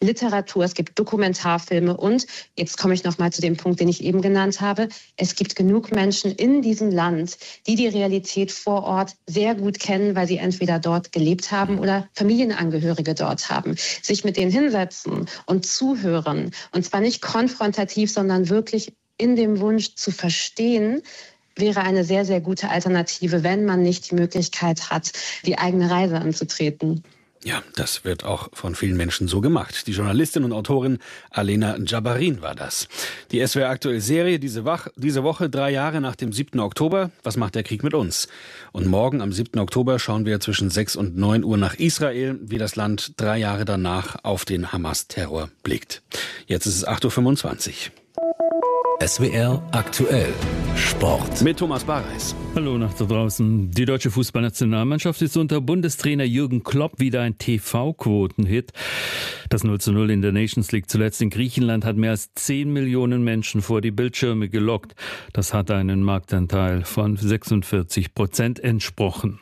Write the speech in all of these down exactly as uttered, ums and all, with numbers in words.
Literatur, es gibt Dokumentarfilme und, jetzt komme ich nochmal zu dem Punkt, den ich eben genannt habe, es gibt genug Menschen in diesem Land, die die Realität vor Ort sehr gut kennen, weil sie entweder dort gelebt haben oder Familienangehörige dort haben. Sich mit denen hinsetzen und zuhören, und zwar nicht konfrontativ, sondern wirklich in dem Wunsch zu verstehen, wäre eine sehr, sehr gute Alternative, wenn man nicht die Möglichkeit hat, die eigene Reise anzutreten. Ja, das wird auch von vielen Menschen so gemacht. Die Journalistin und Autorin Alena Djabarin war das. Die S W R aktuell Serie diese, Wach, diese Woche, drei Jahre nach dem siebten Oktober. Was macht der Krieg mit uns? Und morgen am siebten Oktober schauen wir zwischen sechs und neun Uhr nach Israel, wie das Land drei Jahre danach auf den Hamas-Terror blickt. Jetzt ist es acht Uhr fünfundzwanzig. S W R aktuell Sport. Mit Thomas Barreis. Hallo nach da draußen. Die deutsche Fußballnationalmannschaft ist unter Bundestrainer Jürgen Klopp wieder ein T V-Quoten-Hit. Das null zu null in der Nations League zuletzt in Griechenland hat mehr als zehn Millionen Menschen vor die Bildschirme gelockt. Das hat einen Marktanteil von sechsundvierzig Prozent entsprochen.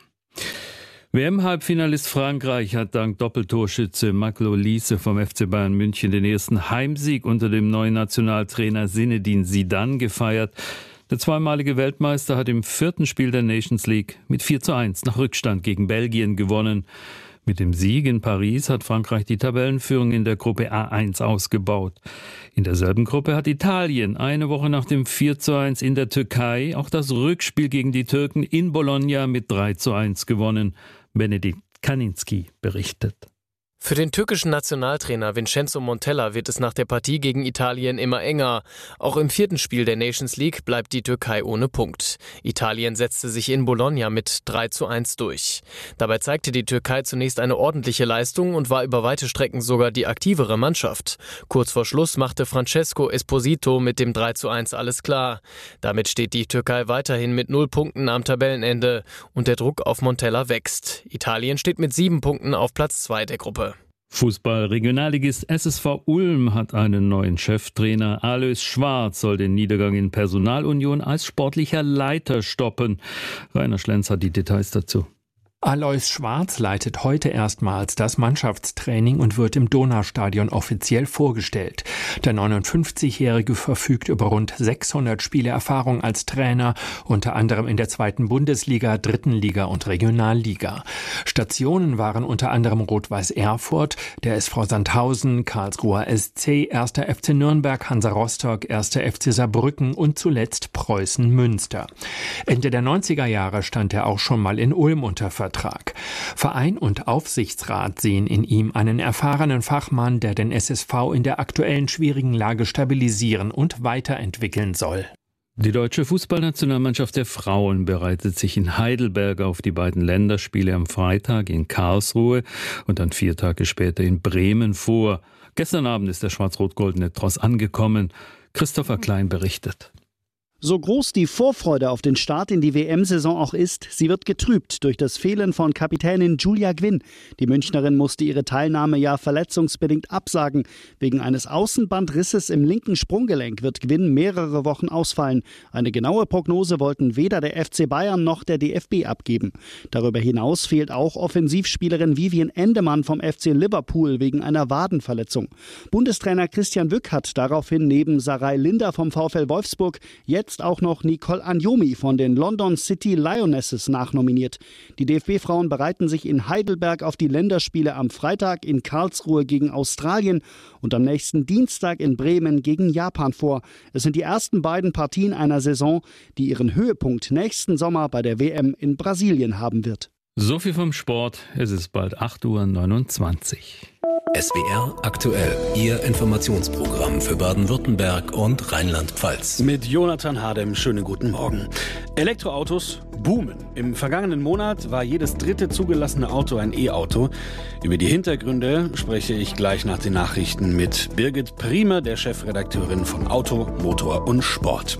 W M-Halbfinalist Frankreich hat dank Doppeltorschütze Michael Olise vom F C Bayern München den ersten Heimsieg unter dem neuen Nationaltrainer Zinedine Zidane gefeiert. Der zweimalige Weltmeister hat im vierten Spiel der Nations League mit vier zu eins nach Rückstand gegen Belgien gewonnen. Mit dem Sieg in Paris hat Frankreich die Tabellenführung in der Gruppe A eins ausgebaut. In derselben Gruppe hat Italien eine Woche nach dem vier zu eins in der Türkei auch das Rückspiel gegen die Türken in Bologna mit drei zu eins gewonnen. Benedikt Kaninski berichtet. Für den türkischen Nationaltrainer Vincenzo Montella wird es nach der Partie gegen Italien immer enger. Auch im vierten Spiel der Nations League bleibt die Türkei ohne Punkt. Italien setzte sich in Bologna mit drei zu eins durch. Dabei zeigte die Türkei zunächst eine ordentliche Leistung und war über weite Strecken sogar die aktivere Mannschaft. Kurz vor Schluss machte Francesco Esposito mit dem drei zu eins alles klar. Damit steht die Türkei weiterhin mit null Punkten am Tabellenende und der Druck auf Montella wächst. Italien steht mit sieben Punkten auf Platz zwei der Gruppe. Fußball-Regionalligist S S V Ulm hat einen neuen Cheftrainer. Alois Schwarz soll den Niedergang in Personalunion als sportlicher Leiter stoppen. Rainer Schlenz hat die Details dazu. Alois Schwarz leitet heute erstmals das Mannschaftstraining und wird im Donaustadion offiziell vorgestellt. Der neunundfünfzigjährige verfügt über rund sechshundert Spiele Erfahrung als Trainer, unter anderem in der zweiten Bundesliga, dritten Liga und Regionalliga. Stationen waren unter anderem Rot-Weiß Erfurt, der S V Sandhausen, Karlsruher S C, erster F C Nürnberg, Hansa Rostock, erster F C Saarbrücken und zuletzt Preußen Münster. Ende der neunziger Jahre stand er auch schon mal in Ulm unter Vertrag. Verein und Aufsichtsrat sehen in ihm einen erfahrenen Fachmann, der den S S V in der aktuellen schwierigen Lage stabilisieren und weiterentwickeln soll. Die deutsche Fußballnationalmannschaft der Frauen bereitet sich in Heidelberg auf die beiden Länderspiele am Freitag in Karlsruhe und dann vier Tage später in Bremen vor. Gestern Abend ist der schwarz-rot-goldene Tross angekommen. Christopher Klein berichtet. So groß die Vorfreude auf den Start in die W M-Saison auch ist, sie wird getrübt durch das Fehlen von Kapitänin Julia Gwynn. Die Münchnerin musste ihre Teilnahme ja verletzungsbedingt absagen. Wegen eines Außenbandrisses im linken Sprunggelenk wird Gwynn mehrere Wochen ausfallen. Eine genaue Prognose wollten weder der F C Bayern noch der D F B abgeben. Darüber hinaus fehlt auch Offensivspielerin Vivian Endemann vom F C Liverpool wegen einer Wadenverletzung. Bundestrainer Christian Wück hat daraufhin neben Sarai Linder vom VfL Wolfsburg jetzt auch noch Nicole Anjomi von den London City Lionesses nachnominiert. Die D F B-Frauen bereiten sich in Heidelberg auf die Länderspiele am Freitag in Karlsruhe gegen Australien und am nächsten Dienstag in Bremen gegen Japan vor. Es sind die ersten beiden Partien einer Saison, die ihren Höhepunkt nächsten Sommer bei der W M in Brasilien haben wird. So viel vom Sport. Es ist bald acht Uhr neunundzwanzig. S W R aktuell, Ihr Informationsprogramm für Baden-Württemberg und Rheinland-Pfalz. Mit Jonathan Hardem, schönen guten Morgen. Elektroautos boomen. Im vergangenen Monat war jedes dritte zugelassene Auto ein E-Auto. Über die Hintergründe spreche ich gleich nach den Nachrichten mit Birgit Priemer, der Chefredakteurin von Auto, Motor und Sport.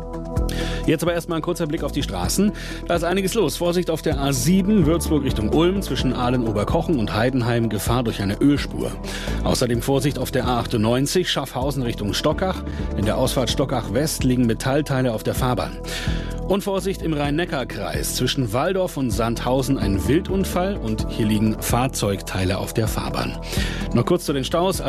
Jetzt aber erstmal ein kurzer Blick auf die Straßen. Da ist einiges los. Vorsicht auf der A sieben, Würzburg Richtung Ulm, zwischen Aalen-Oberkochen und Heidenheim, Gefahr durch eine Ölspur. Außerdem Vorsicht auf der A achtundneunzig, Schaffhausen Richtung Stockach. In der Ausfahrt Stockach West liegen Metallteile auf der Fahrbahn. Und Vorsicht im Rhein-Neckar-Kreis, zwischen Walldorf und Sandhausen ein Wildunfall und hier liegen Fahrzeugteile auf der Fahrbahn. Noch kurz zu den Staus.